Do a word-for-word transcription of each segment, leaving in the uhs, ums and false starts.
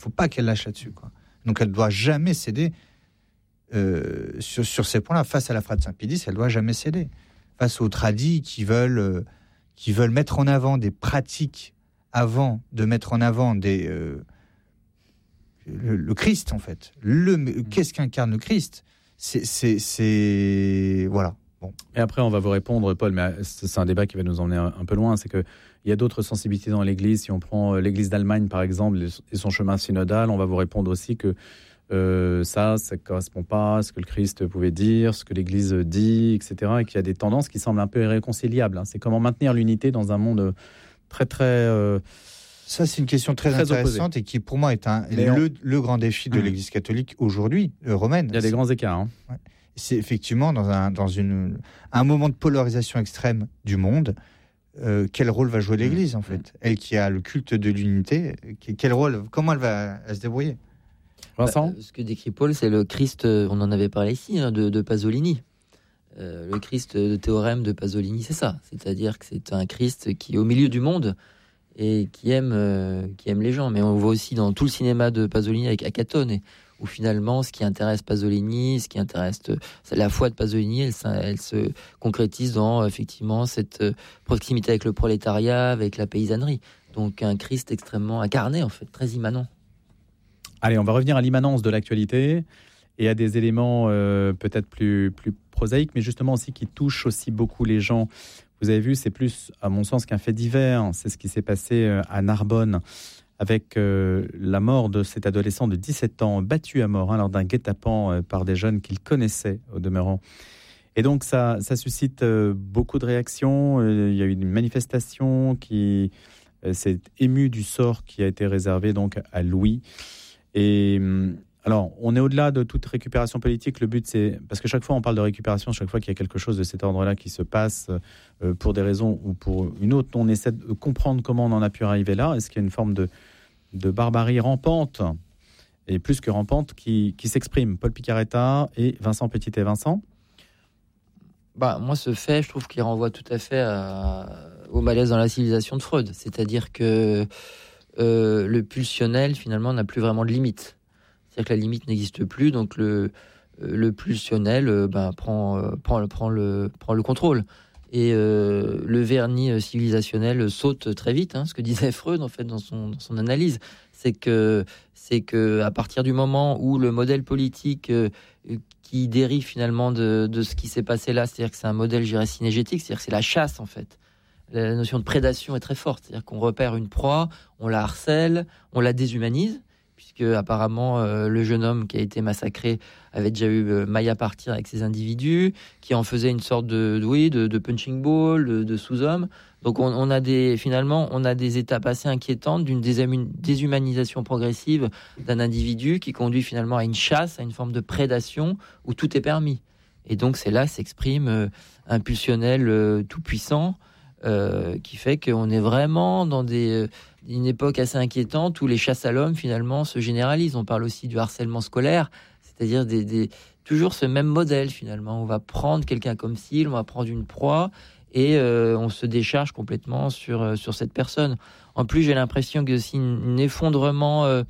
faut pas qu'elle lâche là-dessus, quoi. Donc elle doit jamais céder euh, sur, sur ces points-là. Face à la Frate Saint-Pédis, elle doit jamais céder. Face aux tradis qui veulent, euh, qui veulent mettre en avant des pratiques avant de mettre en avant des, euh, le, le Christ, en fait. Le, qu'est-ce qu'incarne le Christ ? c'est, c'est, c'est... Voilà. Bon. Et après, on va vous répondre, Paul, mais c'est un débat qui va nous emmener un peu loin. C'est qu'il y a d'autres sensibilités dans l'Église. Si on prend l'Église d'Allemagne, par exemple, et son chemin synodal, on va vous répondre aussi que euh, ça, ça ne correspond pas à ce que le Christ pouvait dire, ce que l'Église dit, et cetera. Et qu'il y a des tendances qui semblent un peu irréconciliables. C'est comment maintenir l'unité dans un monde très, très... Euh, ça, c'est une question très, très intéressante opposée. Et qui, pour moi, est un, le, on... le grand défi de mmh. l'Église catholique aujourd'hui, euh, romaine. Il y a des c'est... grands écarts. Hein. Ouais. C'est effectivement dans un, dans une, un moment de polarisation extrême du monde, euh, quel rôle va jouer l'Église, en fait ? Elle qui a le culte de l'unité, quel rôle, comment elle va elle se débrouiller ? Vincent ? Bah, ce que décrit Paul, c'est le Christ, on en avait parlé ici, hein, de, de Pasolini. Euh, le Christ de théorème de Pasolini, c'est ça. C'est-à-dire que c'est un Christ qui est au milieu du monde et qui aime, euh, qui aime les gens. Mais on voit aussi dans tout le cinéma de Pasolini avec Acatone, où finalement, ce qui intéresse Pasolini, ce qui intéresse c'est la foi de Pasolini, elle, elle se concrétise dans effectivement cette proximité avec le prolétariat, avec la paysannerie. Donc un Christ extrêmement incarné, en fait, très immanent. Allez, on va revenir à l'immanence de l'actualité et à des éléments euh, peut-être plus, plus prosaïques, mais justement aussi qui touchent aussi beaucoup les gens. Vous avez vu, c'est plus, à mon sens, qu'un fait divers. C'est ce qui s'est passé à Narbonne, avec euh, la mort de cet adolescent de dix-sept ans, battu à mort hein, lors d'un guet-apens euh, par des jeunes qu'il connaissait au demeurant. Et donc ça, ça suscite euh, beaucoup de réactions. Euh, il y a eu une manifestation qui euh, s'est émue du sort qui a été réservé donc à Louis. Et euh, alors, on est au-delà de toute récupération politique. Le but, c'est... Parce que chaque fois, on parle de récupération, chaque fois qu'il y a quelque chose de cet ordre-là qui se passe euh, pour des raisons ou pour une autre, on essaie de comprendre comment on en a pu arriver là. Est-ce qu'il y a une forme de de barbarie rampante, et plus que rampante, qui, qui s'exprime. Paul Picaretta et Vincent Petit et Vincent. Bah, moi, ce fait, je trouve qu'il renvoie tout à fait à, au malaise dans la civilisation de Freud. C'est-à-dire que euh, le pulsionnel, finalement, n'a plus vraiment de limite. C'est-à-dire que la limite n'existe plus, donc le, le pulsionnel euh, bah, prend, euh, prend, prend, le, prend le contrôle. Et euh, le vernis civilisationnel saute très vite, hein, ce que disait Freud en fait dans son, dans son analyse, c'est que c'est que à partir du moment où le modèle politique euh, qui dérive finalement de, de ce qui s'est passé là, c'est-à-dire que c'est un modèle, je dirais, synégétique, c'est-à-dire que c'est la chasse en fait. La notion de prédation est très forte, c'est-à-dire qu'on repère une proie, on la harcèle, on la déshumanise. Puisque apparemment euh, le jeune homme qui a été massacré avait déjà eu euh, maille à partir avec ces individus, qui en faisaient une sorte de, de oui, de, de punching ball, de, de sous-homme. Donc on, on a des finalement on a des étapes assez inquiétantes d'une déshumanisation progressive d'un individu qui conduit finalement à une chasse, à une forme de prédation où tout est permis. Et donc c'est là s'exprime euh, un pulsionnel euh, tout puissant euh, qui fait qu'on est vraiment dans des euh, une époque assez inquiétante où les chasses à l'homme finalement se généralisent. On parle aussi du harcèlement scolaire, c'est-à-dire des, des, toujours ce même modèle finalement. On va prendre quelqu'un comme cible, on va prendre une proie et euh, on se décharge complètement sur, euh, sur cette personne. En plus, j'ai l'impression qu'il y a aussi un effondrement euh,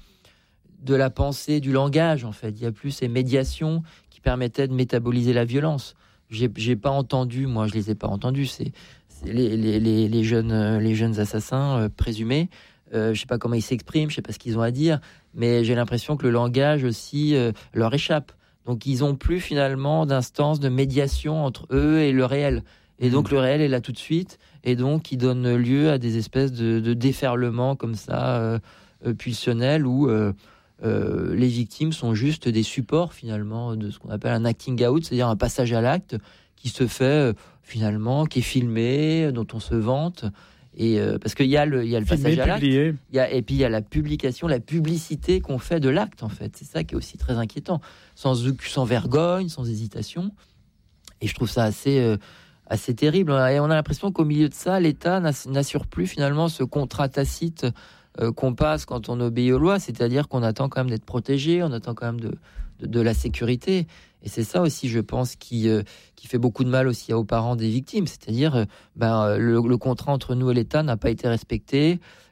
de la pensée, du langage en fait. Il n'y a plus ces médiations qui permettaient de métaboliser la violence. J'ai, j'ai pas entendu, moi je les ai pas entendus, c'est Les, les, les, les, jeunes, les jeunes assassins euh, présumés, euh, je sais pas comment ils s'expriment, je sais pas ce qu'ils ont à dire, mais j'ai l'impression que le langage aussi euh, leur échappe. Donc ils ont plus finalement d'instance de médiation entre eux et le réel. Et donc mmh. le réel est là tout de suite, et donc il donne lieu à des espèces de, de déferlements comme ça, euh, euh, pulsionnels, où euh, euh, les victimes sont juste des supports finalement de ce qu'on appelle un acting out, c'est-à-dire un passage à l'acte qui se fait... Euh, finalement, qui est filmé, dont on se vante, et euh, parce qu'il y a le, il y a le filmé, passage à l'acte, il y a, et puis il y a la publication, la publicité qu'on fait de l'acte, en fait. C'est ça qui est aussi très inquiétant, sans, sans vergogne, sans hésitation. Et je trouve ça assez, euh, assez terrible. Et on a l'impression qu'au milieu de ça, l'État n'assure plus finalement ce contrat tacite euh, qu'on passe quand on obéit aux lois, c'est-à-dire qu'on attend quand même d'être protégé, on attend quand même de, de, de la sécurité. Et c'est ça aussi, je pense, qui, euh, qui fait beaucoup de mal aussi aux parents des victimes. C'est-à-dire, euh, ben, le, le contrat entre nous et l'État n'a pas été respecté.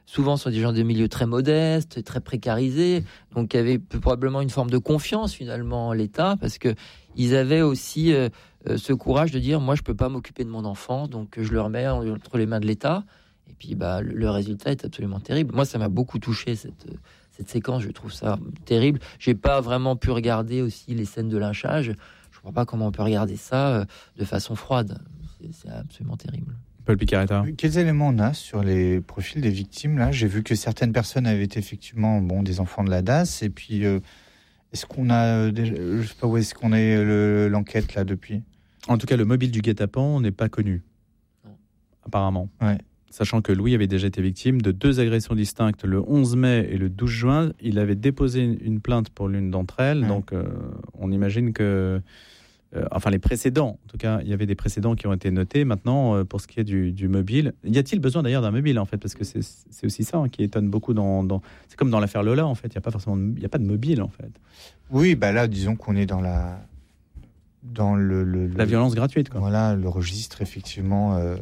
souvent sont des gens de milieux très modestes, très précarisés, donc il y avait probablement une forme de confiance finalement en l'État, parce que ils avaient aussi euh, euh, ce courage de dire moi je peux pas m'occuper de mon enfant, donc je le remets entre les mains de l'État. Et puis bah le, le résultat est absolument terrible. Moi ça m'a beaucoup touché cette cette séquence, je trouve ça terrible. J'ai pas vraiment pu regarder aussi les scènes de lynchage. Je comprends pas comment on peut regarder ça euh, de façon froide. C'est, c'est absolument terrible. Paul Picaretta. Quels éléments on a sur les profils des victimes là ? J'ai vu que certaines personnes avaient été effectivement bon, des enfants de la D A S. Et puis, euh, est-ce qu'on a... Déjà, je sais pas où est-ce qu'on est le, l'enquête là depuis ? En tout cas, le mobile du guet-apens n'est pas connu. Non. Apparemment. Ouais. Sachant que Louis avait déjà été victime de deux agressions distinctes le onze mai et le douze juin. Il avait déposé une plainte pour l'une d'entre elles. Ouais. Donc, euh, on imagine que... Euh, enfin, les précédents, en tout cas, il y avait des précédents qui ont été notés. Maintenant, euh, pour ce qui est du, du mobile, y a-t-il besoin d'ailleurs d'un mobile, en fait ? Parce que c'est, c'est aussi ça hein, qui étonne beaucoup. Dans, dans... C'est comme dans l'affaire Lola, en fait. Il n'y a pas forcément, il n'y a pas de mobile, en fait. Oui, bah là, disons qu'on est dans la... Dans le... le, le... La violence gratuite, quoi. Voilà, le registre, effectivement... Euh...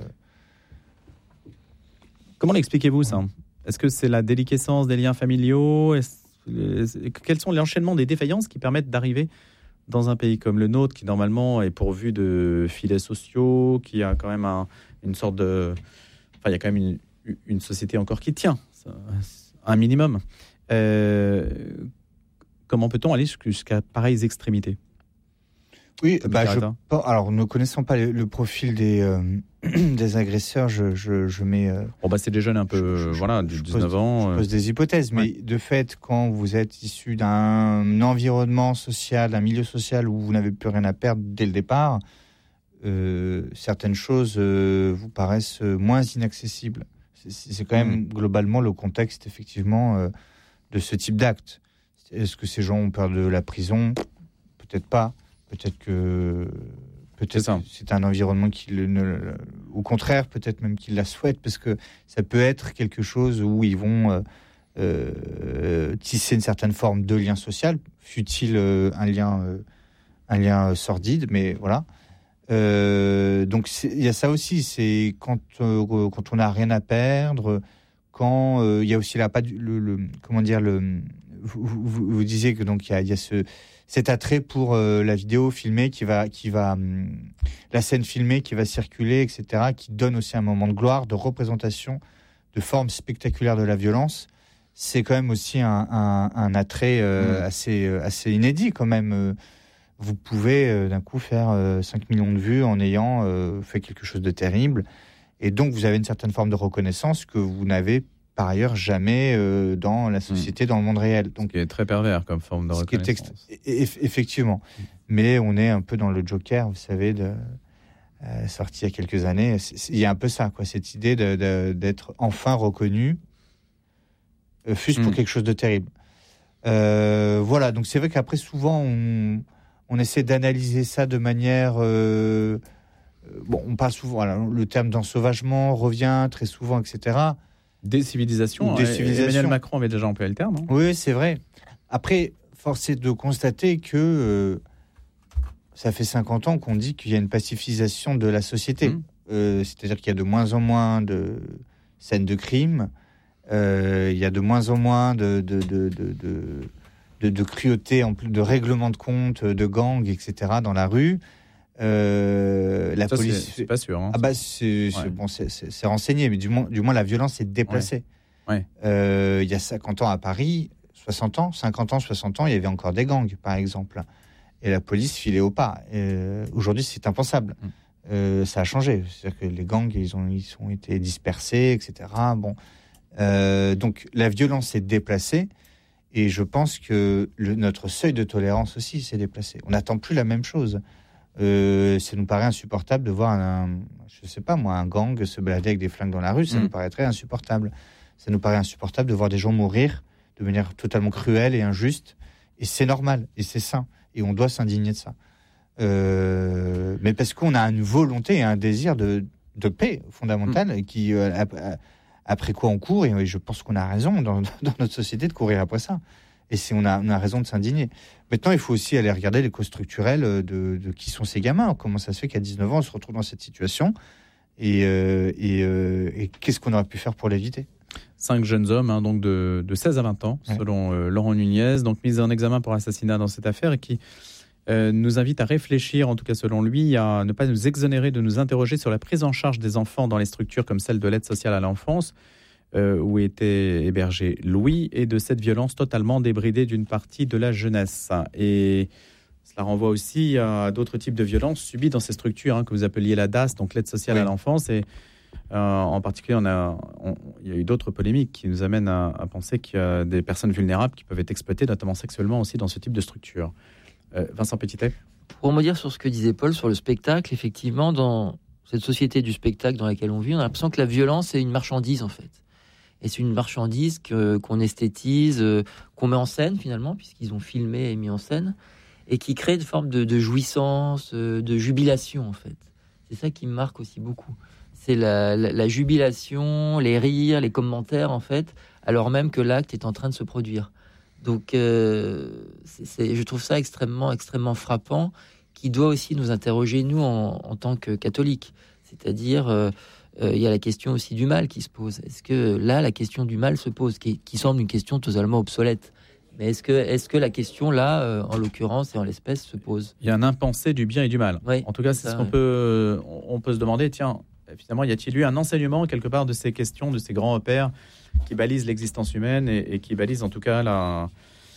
Comment l'expliquez-vous, ça ? Est-ce que c'est la déliquescence des liens familiaux ? Est-ce... Quels sont les enchaînements des défaillances qui permettent d'arriver dans un pays comme le nôtre, qui normalement est pourvu de filets sociaux, qui a quand même un, une sorte de... Enfin, il y a quand même une, une société encore qui tient, un minimum. Euh, comment peut-on aller jusqu'à pareilles extrémités ? Oui, bah, je, alors ne connaissant pas le, le profil des, euh, des agresseurs, je, je, je mets... Euh, bon, bah, c'est des jeunes un peu, je, je, voilà, de dix-neuf ans. Je pose des hypothèses, mais ouais. De fait, quand vous êtes issu d'un environnement social, d'un milieu social où vous n'avez plus rien à perdre dès le départ, euh, certaines choses euh, vous paraissent moins inaccessibles. C'est, c'est quand même mmh. globalement le contexte, effectivement, euh, de ce type d'acte. Est-ce que ces gens ont peur de la prison ? Peut-être pas. Peut-être que peut-être c'est, c'est un environnement qui le, ne, au contraire, peut-être même qu'ils la souhaitent, parce que ça peut être quelque chose où ils vont euh, euh, tisser une certaine forme de lien social, fût-il euh, un lien euh, un lien sordide, mais voilà. Euh, donc il y a ça aussi, c'est quand euh, quand on n'a rien à perdre, quand il euh, y a aussi là pas le, le comment dire le vous, vous, vous disiez que donc il y a, y a ce cet attrait pour euh, la vidéo filmée qui va, qui va, hum, la scène filmée qui va circuler, et cetera, qui donne aussi un moment de gloire, de représentation, de forme spectaculaire de la violence. C'est quand même aussi un, un, un attrait euh, mmh. assez, euh, assez inédit quand même. Vous pouvez euh, d'un coup faire euh, cinq millions de vues en ayant euh, fait quelque chose de terrible. Et donc vous avez une certaine forme de reconnaissance que vous n'avez par ailleurs jamais euh, dans la société, mmh. dans le monde réel. Donc, ce qui est très pervers comme forme de reconnaissance. Ex- effectivement. Mmh. Mais on est un peu dans le Joker, vous savez, de, euh, sorti il y a quelques années. Il y a un peu ça, quoi, cette idée de, de, d'être enfin reconnu, euh, fût-ce mmh. pour quelque chose de terrible. Euh, voilà, donc c'est vrai qu'après, souvent, on, on essaie d'analyser ça de manière... Euh, bon, on parle souvent... Voilà, le terme d'ensauvagement revient très souvent, et cetera. Décivilisation. Décivilisation. Emmanuel Macron avait déjà employé le terme. Hein. Oui, c'est vrai. Après, force est de constater que euh, ça fait cinquante ans qu'on dit qu'il y a une pacification de la société. Mmh. Euh, c'est-à-dire qu'il y a de moins en moins de scènes de crime, euh, il y a de moins en moins de, de, de, de, de, de, de cruauté, en plus de règlements de compte, de gangs, et cetera dans la rue. Euh, la ça, police, c'est, c'est pas sûr. Hein, ah bah c'est, c'est, ouais. bon, c'est, c'est, c'est renseigné, mais du moins, du moins la violence est déplacée. Ouais. Ouais. Euh, il y a cinquante ans à Paris, soixante ans, cinquante ans, soixante ans, il y avait encore des gangs, par exemple, et la police filait au pas. Euh, aujourd'hui, c'est impensable. Mm. Euh, ça a changé. C'est-à-dire que les gangs, ils ont, ils ont été dispersés, et cetera. Bon, euh, donc la violence est déplacée, et je pense que le, notre seuil de tolérance aussi s'est déplacé. On n'attend plus la même chose. Euh, ça nous paraît insupportable de voir un, je sais pas moi, un gang se balader avec des flingues dans la rue. Ça mmh. nous paraîtrait insupportable. Ça nous paraît insupportable de voir des gens mourir de manière totalement cruelle et injuste. Et c'est normal, et c'est sain. Et on doit s'indigner de ça. Euh, mais parce qu'on a une volonté et un désir de, de paix fondamentale, mmh. qui, euh, après quoi on court, et je pense qu'on a raison dans, dans notre société de courir après ça. Et c'est, on, a, on a raison de s'indigner. Maintenant, il faut aussi aller regarder les causes structurelles de, de qui sont ces gamins. Comment ça se fait qu'à dix-neuf ans, on se retrouve dans cette situation ? Et, euh, et, euh, et qu'est-ce qu'on aurait pu faire pour l'éviter ? cinq jeunes hommes, hein, donc de, de seize à vingt ans, ouais. selon euh, Laurent Nunez, donc mis en examen pour assassinat dans cette affaire et qui euh, nous invite à réfléchir, en tout cas selon lui, à ne pas nous exonérer de nous interroger sur la prise en charge des enfants dans les structures comme celle de l'aide sociale à l'enfance, euh, où était hébergé Louis, et de cette violence totalement débridée d'une partie de la jeunesse. Et cela renvoie aussi à d'autres types de violences subies dans ces structures, hein, que vous appeliez la D A S, donc l'aide sociale oui. à l'enfance. Et euh, en particulier, on a, on, il y a eu d'autres polémiques qui nous amènent à, à penser qu'il y a des personnes vulnérables qui peuvent être exploitées, notamment sexuellement aussi, dans ce type de structure. Euh, Vincent Petitet. Pour rebondir sur ce que disait Paul sur le spectacle, effectivement, dans cette société du spectacle dans laquelle on vit, on a l'impression que la violence est une marchandise, en fait. Et c'est une marchandise que, qu'on esthétise, euh, qu'on met en scène, finalement, puisqu'ils ont filmé et mis en scène, et qui crée une forme de, de jouissance, euh, de jubilation, en fait. C'est ça qui me marque aussi beaucoup. C'est la, la, la jubilation, les rires, les commentaires, en fait, alors même que l'acte est en train de se produire. Donc, euh, c'est, c'est, je trouve ça extrêmement, extrêmement frappant, qui doit aussi nous interroger, nous, en, en tant que catholiques. C'est-à-dire, euh, euh, il y a la question aussi du mal qui se pose. Est-ce que là, la question du mal se pose, qui, qui semble une question totalement obsolète? Mais est-ce que, est-ce que la question, là, euh, en l'occurrence et en l'espèce, se pose? Il y a un impensé du bien et du mal. Oui, en tout cas, c'est ça, ce qu'on oui. peut, on peut se demander, tiens, finalement, y a-t-il eu un enseignement, quelque part, de ces questions, de ces grands repères qui balisent l'existence humaine et, et qui balisent, en tout cas, la...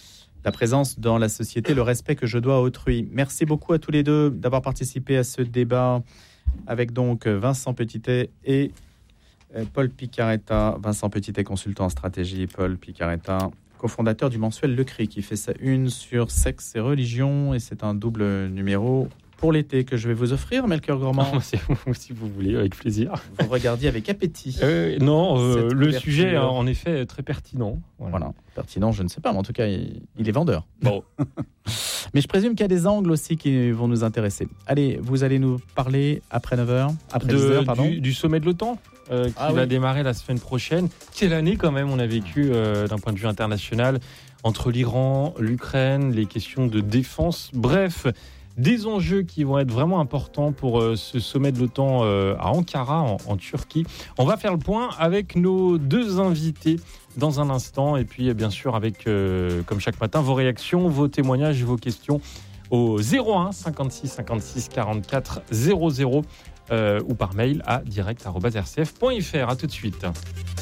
la présence dans la société, le respect que je dois à autrui. Merci beaucoup à tous les deux d'avoir participé à ce débat avec donc Vincent Petitet et Paul Picaretta. Vincent Petitet, consultant en stratégie, Paul Picaretta, cofondateur du mensuel Le Cri, qui fait sa une sur sexe et religion, et c'est un double numéro pour l'été que je vais vous offrir, Melchior Gormand. C'est vous, si vous voulez, avec plaisir. Vous regardiez avec appétit. Euh, non, euh, le sujet, en effet, est très pertinent. Voilà. voilà, pertinent, je ne sais pas, mais en tout cas, il, il est vendeur. Bon. Mais je présume qu'il y a des angles aussi qui vont nous intéresser. Allez, vous allez nous parler après neuf heures, après de, dix heures, pardon. Du, du sommet de l'OTAN, euh, qui ah, va oui. démarrer la semaine prochaine. Quelle année, quand même, on a vécu euh, d'un point de vue international, entre l'Iran, l'Ukraine, les questions de défense. Bref, des enjeux qui vont être vraiment importants pour euh, ce sommet de l'OTAN euh, à Ankara, en, en Turquie. On va faire le point avec nos deux invités dans un instant. Et puis, bien sûr, avec, euh, comme chaque matin, vos réactions, vos témoignages, vos questions au zéro un cinquante-six cinquante-six quarante-quatre zéro zéro euh, ou par mail à direct arobase r c f point f r. À tout de suite.